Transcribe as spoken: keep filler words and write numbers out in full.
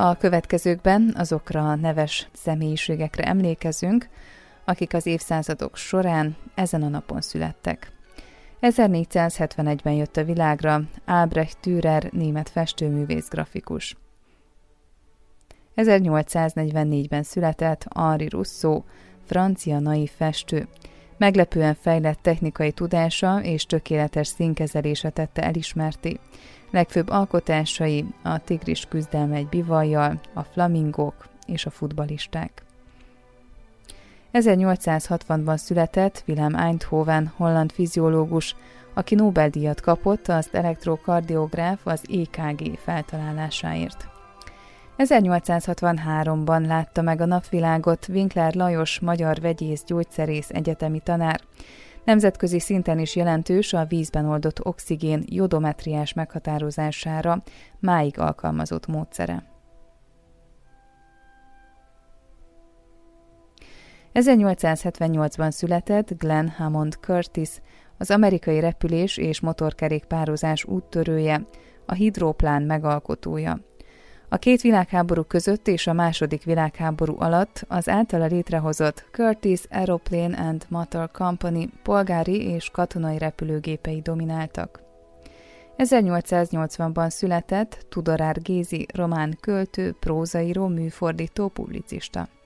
A következőkben azokra a neves személyiségekre emlékezünk, akik az évszázadok során ezen a napon születtek. ezernégyszázhetvenegyben jött a világra Albrecht Dürer német festőművész grafikus. ezernyolcszáznegyvennégyben született Henri Rousseau, francia naív festő. Meglepően fejlett technikai tudása és tökéletes színkezelése tette elismertté. Legfőbb alkotásai a Tigris küzdelme egy bivajjal, a flamingók és a futballisták. ezernyolcszázhatvanban született Wilhelm Einthoven, holland fiziológus, aki Nobel-díjat kapott az elektrokardiográf az é ká gé feltalálásáért. ezernyolcszázhatvanháromban látta meg a napvilágot Winkler Lajos magyar vegyész gyógyszerész egyetemi tanár. Nemzetközi szinten is jelentős a vízben oldott oxigén jodometriás meghatározására máig alkalmazott módszere. ezernyolcszázhetvennyolcban született Glenn Hammond Curtis, az amerikai repülés és motorkerékpározás úttörője, a hidroplán megalkotója. A két világháború között és a második világháború alatt az általa létrehozott Curtiss Aeroplane and Motor Company polgári és katonai repülőgépei domináltak. ezernyolcszáznyolcvanban született Tudorár Gézi, román költő, prózaíró, műfordító, publicista.